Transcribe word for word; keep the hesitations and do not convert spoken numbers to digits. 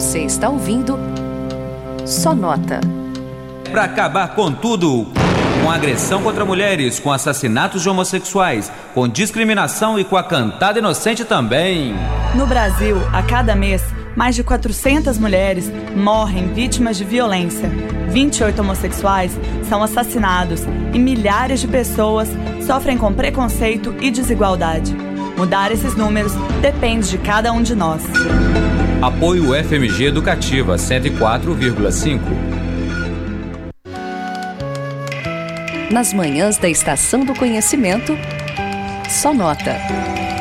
Você está ouvindo Só Nota. Para acabar com tudo, com agressão contra mulheres, com assassinatos de homossexuais, com discriminação e com a cantada inocente também. No Brasil, a cada mês, mais de quatrocentas mulheres morrem vítimas de violência. vinte e oito homossexuais são assassinados e milhares de pessoas sofrem com preconceito e desigualdade. Mudar esses números depende de cada um de nós. Apoio F M G Educativa cento e quatro vírgula cinco. Nas manhãs da Estação do Conhecimento, Só Nota.